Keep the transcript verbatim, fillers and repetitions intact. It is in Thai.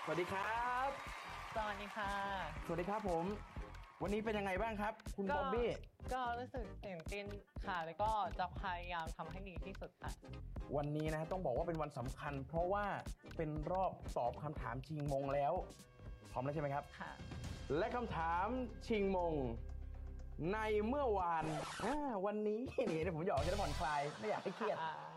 สวัสดีครับสวัสดีค่ะสวัสดีครับผม วันนี้เป็นยังไงบ้างครับ คุณก็บ๊อบบี้ก็รู้สึกตื่นเต้นค่ะ แล้วก็จะพยายามทำให้ดีที่สุดค่ะวันนี้นะต้องบอกว่าเป็นวันสำคัญ เพราะว่าเป็นรอบตอบคำถามชิงมงแล้ว พร้อมแล้วใช่ไหมครับค่ะและคำถามชิงมง ในเมื่อวานอ่าวันนี้ นี่ผมอยากจะได้ผ่อนคลายไม่อยากให้เครียดอ่า